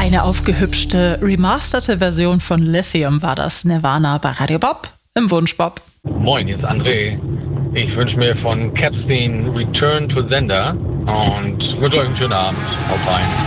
Eine aufgehübschte, remasterte Version von Lithium war das. Nirvana bei Radio Bob im Wunschbob. Moin, hier ist André. Ich wünsche mir von Capstein Return to Sender und wünsche euch einen schönen Abend. Auf rein.